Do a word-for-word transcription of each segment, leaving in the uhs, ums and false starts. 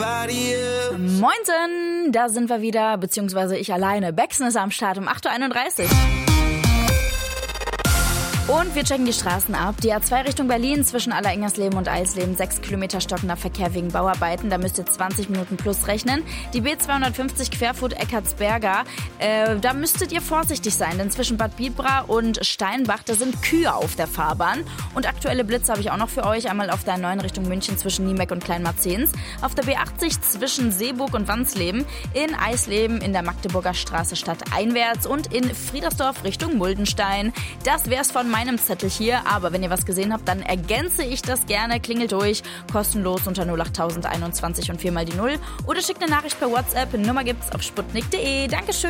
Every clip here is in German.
everybody else. Moinsen, da sind wir wieder, beziehungsweise ich alleine. Bexen ist am Start um acht Uhr einunddreißig. Und wir checken die Straßen ab. Die A zwei Richtung Berlin zwischen Allerengersleben und Eisleben. sechs Kilometer stockender Verkehr wegen Bauarbeiten. Da müsst ihr zwanzig Minuten plus rechnen. Die B zweihundertfünfzig Querfurt Eckartsberger. Äh, da müsstet ihr vorsichtig sein, denn zwischen Bad Biebra und Steinbach, da sind Kühe auf der Fahrbahn. Und aktuelle Blitze habe ich auch noch für euch. Einmal auf der A neun Richtung München zwischen Niemeck und Kleinmarzens. Auf der B achtzig zwischen Seeburg und Wansleben. In Eisleben in der Magdeburger Straße stadteinwärts. Und in Friedersdorf Richtung Muldenstein. Das wär's von meinem Zettel hier, aber wenn ihr was gesehen habt, dann ergänze ich das gerne. Klingelt durch, kostenlos unter null acht null eins eins und vier mal die Null oder schickt eine Nachricht per WhatsApp. Nummer gibt's auf sputnik punkt de. Dankeschön.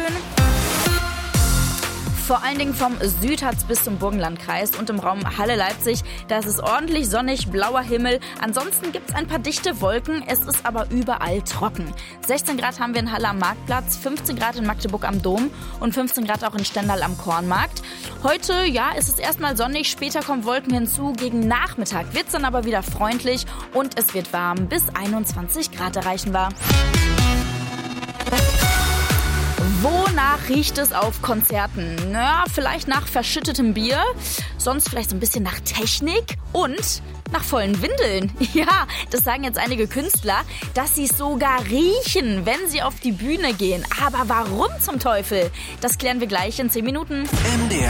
Vor allen Dingen vom Südharz bis zum Burgenlandkreis und im Raum Halle-Leipzig. Da ist es ordentlich sonnig, blauer Himmel. Ansonsten gibt es ein paar dichte Wolken. Es ist aber überall trocken. sechzehn Grad haben wir in Halle am Marktplatz, fünfzehn Grad in Magdeburg am Dom und fünfzehn Grad auch in Stendal am Kornmarkt. Heute, ja, ist es erstmal sonnig, später kommen Wolken hinzu. Gegen Nachmittag wird es dann aber wieder freundlich und es wird warm. Bis einundzwanzig Grad erreichen wir. Wonach riecht es auf Konzerten? Na, vielleicht nach verschüttetem Bier, sonst vielleicht so ein bisschen nach Technik und nach vollen Windeln. Ja, das sagen jetzt einige Künstler, dass sie es sogar riechen, wenn sie auf die Bühne gehen. Aber warum zum Teufel? Das klären wir gleich in zehn Minuten. M D R